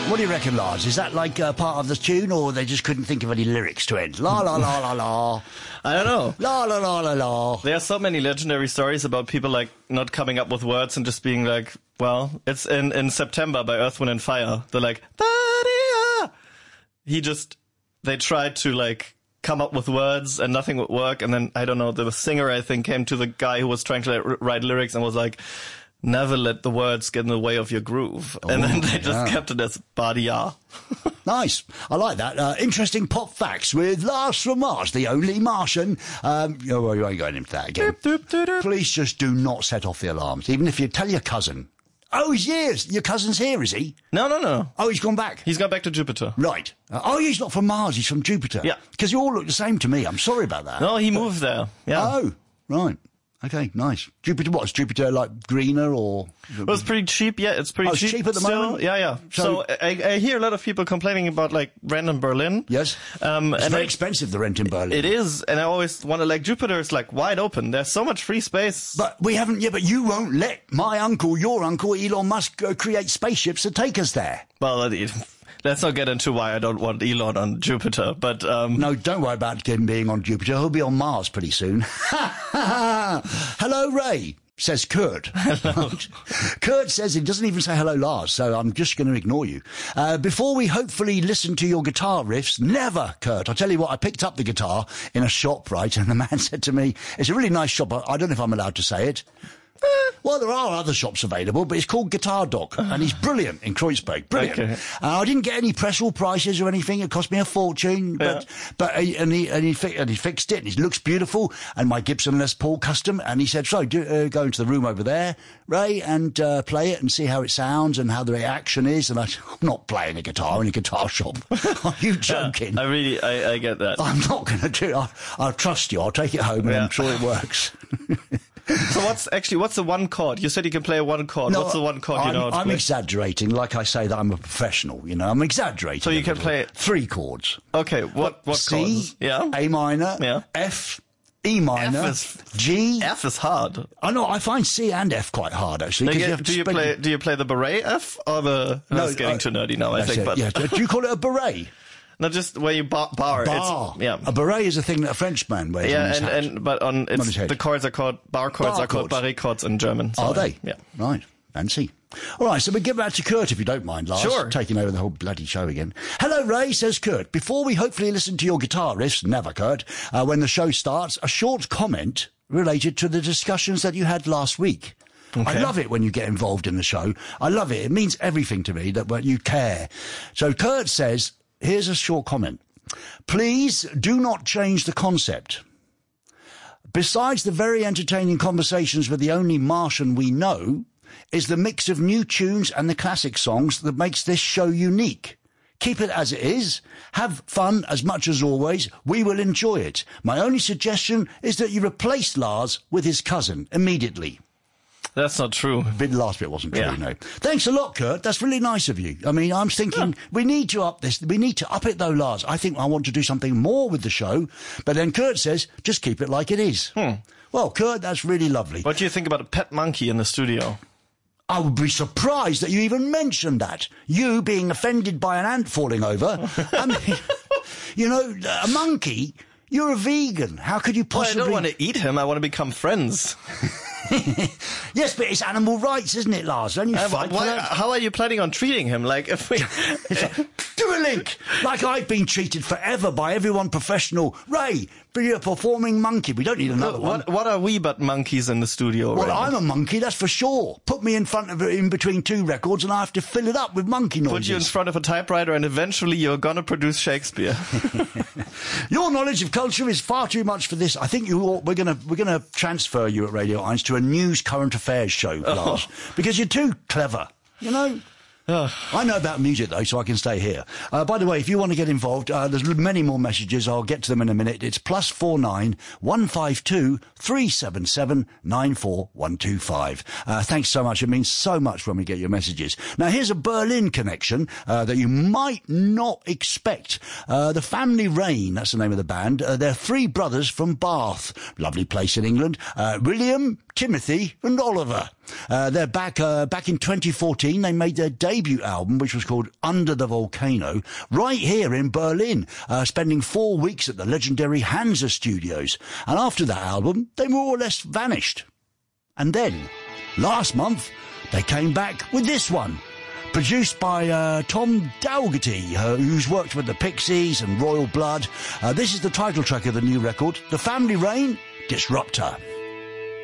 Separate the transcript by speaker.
Speaker 1: What do you reckon, Lars? Is that like part of the tune, or they just couldn't think of any lyrics to end? La la la la la.
Speaker 2: I don't know.
Speaker 1: La la la la la.
Speaker 2: There are so many legendary stories about people like not coming up with words and just being like, well, it's in September by Earth, Wind and Fire. They're like, da-dee-ah. They tried to like come up with words and nothing would work. And then, I don't know, the singer, I think, came to the guy who was trying to write lyrics and was like, never let the words get in the way of your groove. And then they just kept it as Badia.
Speaker 1: Nice. I like that. Interesting pop facts with Lars from Mars, the only Martian. You ain't going into that again. Please just do not set off the alarms, even if you tell your cousin. Oh, he's here. Your cousin's here, is he?
Speaker 2: No.
Speaker 1: Oh, he's gone back.
Speaker 2: He's gone back to Jupiter.
Speaker 1: Right. He's not from Mars. He's from Jupiter.
Speaker 2: Yeah.
Speaker 1: Because you all look the same to me. I'm sorry about that.
Speaker 2: No, he moved there. Yeah.
Speaker 1: Oh, right. Okay, nice. Jupiter, what? Is Jupiter like greener or?
Speaker 2: Well, it's pretty cheap. Yeah, it's pretty cheap.
Speaker 1: It's cheap at the moment?
Speaker 2: Yeah. So I hear a lot of people complaining about like rent in Berlin.
Speaker 1: Yes. It's very expensive, the rent in Berlin.
Speaker 2: It is. And I always want to, like, Jupiter is like wide open. There's so much free space.
Speaker 1: But we haven't, but you won't let your uncle, Elon Musk, create spaceships to take us there.
Speaker 2: Well, let's not get into why I don't want Elon on Jupiter, but...
Speaker 1: No, don't worry about him being on Jupiter. He'll be on Mars pretty soon. Hello, Ray, says Kurt.
Speaker 2: Hello.
Speaker 1: Kurt says he doesn't even say hello, Lars, so I'm just going to ignore you. Before we hopefully listen to your guitar riffs, never, Kurt. I'll tell you what, I picked up the guitar in a shop, right, and the man said to me, it's a really nice shop. I don't know if I'm allowed to say it. Well, there are other shops available, but it's called Guitar Doc, and he's brilliant in Kreuzberg. Brilliant. Okay. I didn't get any press or prices or anything. It cost me a fortune, but he fixed it, and it looks beautiful. And my Gibson Les Paul custom, and he said, "So go into the room over there, Ray, and play it and see how it sounds and how the reaction is." And I said, "I'm not playing a guitar in a guitar shop." Are you joking?
Speaker 2: Yeah, I get that.
Speaker 1: I'm not going to do it. I'll trust you. I'll take it home, and I'm sure it works.
Speaker 2: So what's the one chord? You said you can play a one chord.
Speaker 1: No,
Speaker 2: what's the one chord you know how to
Speaker 1: I'm
Speaker 2: play?
Speaker 1: exaggerating, like I say that I'm a professional, I'm exaggerating.
Speaker 2: So you can play
Speaker 1: 3 chords.
Speaker 2: Okay, what
Speaker 1: C,
Speaker 2: chords? Yeah.
Speaker 1: A minor,
Speaker 2: yeah.
Speaker 1: F, E minor, G.
Speaker 2: F is hard.
Speaker 1: I know, I find C and F quite hard, actually.
Speaker 2: Do you play the beret F or the... No, it's getting too nerdy now, I think. But
Speaker 1: yeah. Do you call it a beret?
Speaker 2: Not just where you bar.
Speaker 1: Bar. A beret is a thing that a Frenchman wears on his hat.
Speaker 2: But the chords are called, bar chords are called barré chords in German. So,
Speaker 1: are they?
Speaker 2: Yeah.
Speaker 1: Right. Fancy. All right, so we get back to Kurt, if you don't mind, Lars.
Speaker 2: Sure.
Speaker 1: Taking over the whole bloody show again. Hello, Ray, says Kurt. Before we hopefully listen to your guitar riffs, never, Kurt, when the show starts, a short comment related to the discussions that you had last week. Okay. I love it when you get involved in the show. I love it. It means everything to me that you care. So Kurt says, here's a short comment. Please do not change the concept. Besides the very entertaining conversations with the only Martian we know, is the mix of new tunes and the classic songs that makes this show unique. Keep it as it is. Have fun as much as always. We will enjoy it. My only suggestion is that you replace Lars with his cousin immediately.
Speaker 2: That's not true.
Speaker 1: The last bit wasn't true, no. Thanks a lot, Kurt. That's really nice of you. I mean, I'm thinking we need to up this. We need to up it, though, Lars. I think I want to do something more with the show. But then Kurt says, just keep it like it is. Well, Kurt, that's really lovely.
Speaker 2: What do you think about a pet monkey in the studio?
Speaker 1: I would be surprised that you even mentioned that. You being offended by an ant falling over. I mean, a monkey... You're a vegan. How could you possibly...
Speaker 2: Well, I don't want to eat him. I want to become friends.
Speaker 1: Yes, but it's animal rights, isn't it, Lars? Don't you fight for that?
Speaker 2: How are you planning on treating him? Like, if we...
Speaker 1: Do a link! Like I've been treated forever by everyone professional. Ray, be a performing monkey. We don't need another one.
Speaker 2: What are we but monkeys in the studio?
Speaker 1: Well, I'm a monkey, that's for sure. Put me in between 2 records and I have to fill it up with monkey noises.
Speaker 2: Put you in front of a typewriter and eventually you're gonna produce Shakespeare.
Speaker 1: Your knowledge of culture is far too much for this. I think we're gonna transfer you at Radio 1 to a news current affairs show, Lars, because you're too clever. I know about music, though, so I can stay here. By the way, if you want to get involved, there's many more messages. I'll get to them in a minute. It's +49 152 377 94125. Thanks so much. It means so much when we get your messages. Now, here's a Berlin connection that you might not expect. The Family Rain, that's the name of the band. They're 3 brothers from Bath. Lovely place in England. William, Timothy and Oliver. They're back in 2014. They made their debut album, which was called Under the Volcano, right here in Berlin, spending 4 weeks at the legendary Hansa Studios. And after that album, they more or less vanished. And then, last month, they came back with this one, produced by Tom Dougherty, who's worked with the Pixies and Royal Blood. This is the title track of the new record, The Family Reign, Disruptor.